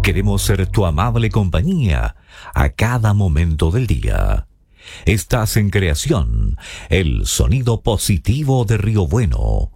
Queremos ser tu amable compañía a cada momento del día. Estás en Creación, el sonido positivo de Río Bueno.